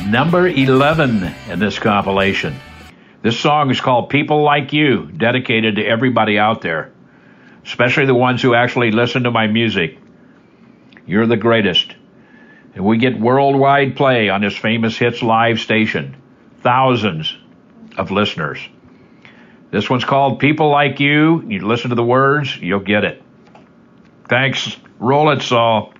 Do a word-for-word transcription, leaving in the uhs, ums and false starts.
number eleven in this compilation. This song is called People Like You, dedicated to everybody out there, especially the ones who actually listen to my music. You're the greatest. And we get worldwide play on this famous hits live station. Thousands of listeners. This one's called People Like You. You listen to the words, you'll get it. Thanks. Roll it, Saul.